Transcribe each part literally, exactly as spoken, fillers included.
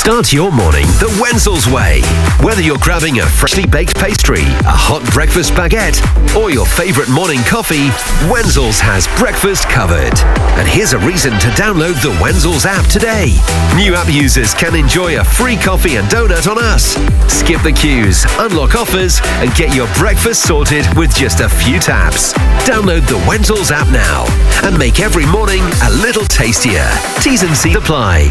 Start your morning the Wenzel's way. Whether you're grabbing a freshly baked pastry, a hot breakfast baguette, or your favourite morning coffee, Wenzel's has breakfast covered. And here's a reason to download the Wenzel's app today. New app users can enjoy a free coffee and donut on us. Skip the queues, unlock offers, and get your breakfast sorted with just a few taps. Download the Wenzel's app now and make every morning a little tastier. T's and C's apply.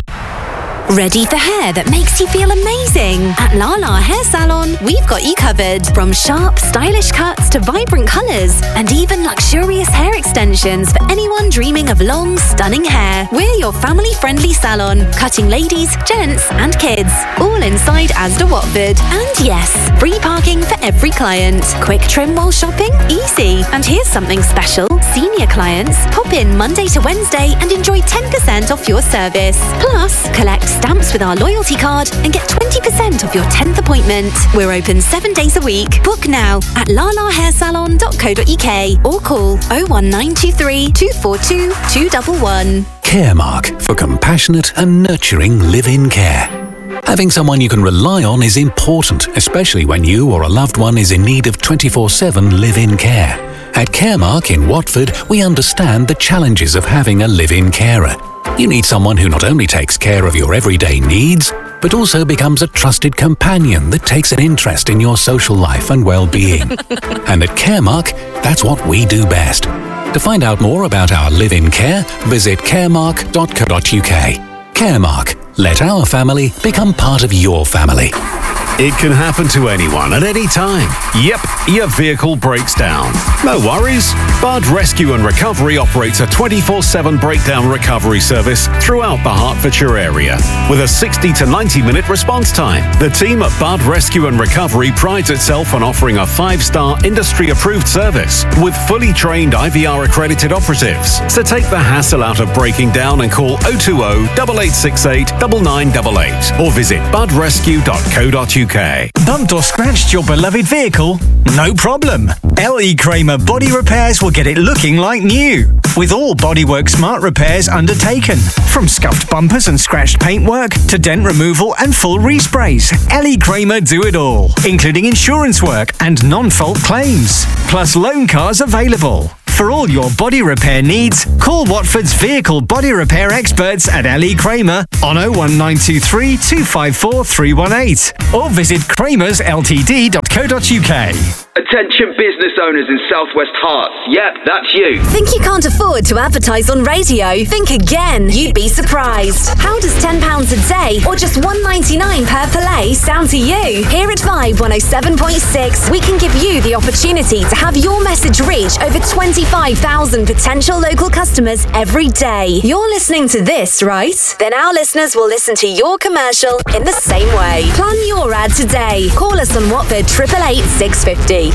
Ready for hair that makes you feel amazing? At Lala Hair Salon, we've got you covered. From sharp, stylish cuts to vibrant colours, and even luxurious hair extensions for anyone dreaming of long, stunning hair. We're your family-friendly salon, cutting ladies, gents and kids. All inside Asda Watford. And yes, free parking for every client. Quick trim while shopping? Easy. And here's something special. Senior clients, pop in Monday to Wednesday and enjoy ten percent off your service. Plus, collect stamps with our loyalty card and get twenty percent off your tenth appointment. We're open seven days a week. Book now at lala hair salon dot co dot uk or call oh one nine two three, two four two, two one one. Caremark, for compassionate and nurturing live-in care. Having someone you can rely on is important, especially when you or a loved one is in need of twenty-four seven live-in care. At Caremark in Watford, we understand the challenges of having a live-in carer. You need someone who not only takes care of your everyday needs, but also becomes a trusted companion that takes an interest in your social life and well-being. And at Caremark, that's what we do best. To find out more about our live-in care, visit caremark dot co dot uk. Caremark. Let our family become part of your family. It can happen to anyone at any time. Yep, your vehicle breaks down. No worries. Bud Rescue and Recovery operates a twenty-four seven breakdown recovery service throughout the Hertfordshire area with a sixty to ninety minute response time. The team at Bud Rescue and Recovery prides itself on offering a five-star industry-approved service with fully trained I V R accredited operatives. So take the hassle out of breaking down and call oh two oh, eight eight six eight, nine nine eight eight or visit bud rescue dot co dot uk. Bumped or scratched your beloved vehicle? No problem. L E Kramer Body Repairs will get it looking like new. With all Bodywork Smart repairs undertaken. From scuffed bumpers and scratched paintwork to dent removal and full resprays, L E Kramer do it all, including insurance work and non-fault claims. Plus loan cars available. For all your body repair needs, call Watford's vehicle body repair experts at L E Kramer on oh one nine two three, two five four, three one eight or visit kramers l t d dot co dot uk. Attention business owners in Southwest Herts. Yep, that's you. Think you can't afford to advertise on radio? Think again. You'd be surprised. How does ten pounds a day or just one ninety-nine per play sound to you? Here at Vibe one oh seven point six, we can give you the opportunity to have your message reach over twenty-five thousand potential local customers every day. You're listening to this, right? Then our listeners will listen to your commercial in the same way. Plan your ad today. Call us on Watford eight eight eight, six five zero.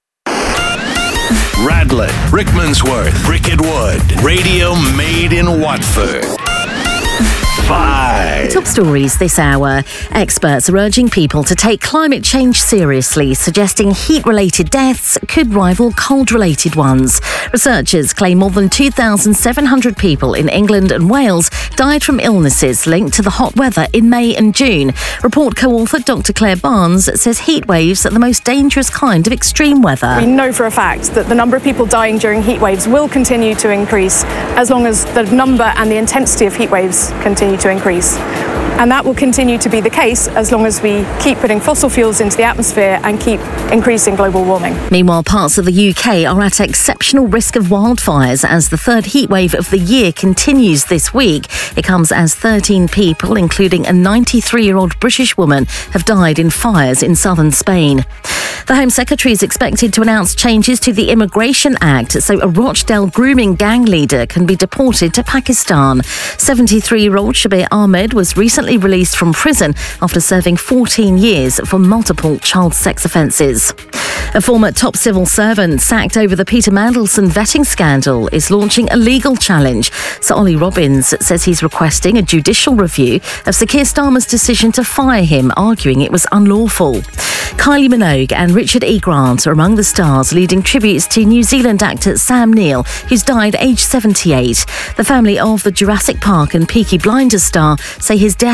Radlett, Rickmansworth, Bricket Wood. Radio made in Watford. Five. Top stories this hour. Experts are urging people to take climate change seriously, suggesting heat-related deaths could rival cold-related ones. Researchers claim more than two thousand seven hundred people in England and Wales died from illnesses linked to the hot weather in May and June. Report co-author Doctor Claire Barnes says heat waves are the most dangerous kind of extreme weather. We know for a fact that the number of people dying during heat waves will continue to increase as long as the number and the intensity of heat waves continue to increase. And that will continue to be the case as long as we keep putting fossil fuels into the atmosphere and keep increasing global warming. Meanwhile, parts of the U K are at exceptional risk of wildfires as the third heatwave of the year continues this week. It comes as thirteen people, including a ninety-three-year-old British woman, have died in fires in southern Spain. The Home Secretary is expected to announce changes to the Immigration Act so a Rochdale grooming gang leader can be deported to Pakistan. seventy-three-year-old Shabir Ahmed was recently released from prison after serving fourteen years for multiple child sex offences. A former top civil servant sacked over the Peter Mandelson vetting scandal is launching a legal challenge. Sir Ollie Robbins says he's requesting a judicial review of Sir Keir Starmer's decision to fire him, arguing it was unlawful. Kylie Minogue and Richard E. Grant are among the stars leading tributes to New Zealand actor Sam Neill, who's died aged seventy-eight. The family of the Jurassic Park and Peaky Blinders star say his death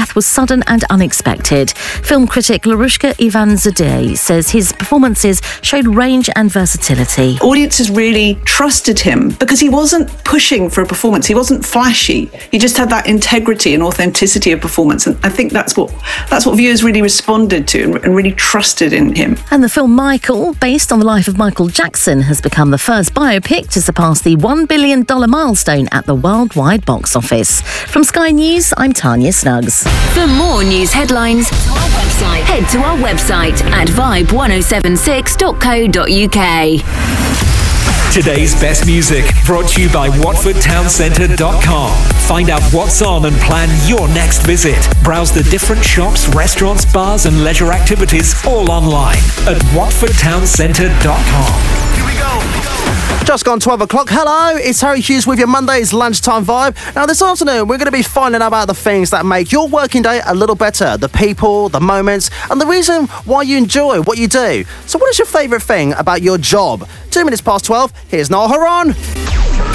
death was sudden and unexpected. Film critic Larushka Ivanzadeh says his performances showed range and versatility. Audiences really trusted him because he wasn't pushing for a performance. He wasn't flashy. He just had that integrity and authenticity of performance. And I think that's what that's what viewers really responded to and, and really trusted in him. And the film Michael, based on the life of Michael Jackson, has become the first biopic to surpass the one billion dollars milestone at the worldwide box office. From Sky News, I'm Tanya Snuggs. For more news headlines, our website. Head to our website at vibe ten seventy-six dot co dot uk. Today's best music brought to you by watford town centre dot com. Find out what's on and plan your next visit. Browse the different shops, restaurants, bars and leisure activities all online at watford town centre dot com. Here we go. Just gone twelve o'clock. Hello, it's Harry Hughes with your Monday's Lunchtime Vibe. Now this afternoon we're going to be finding out about the things that make your working day a little better. The people, the moments and the reason why you enjoy what you do. So what is your favourite thing about your job? Two minutes past twelve, here's Noel Horan.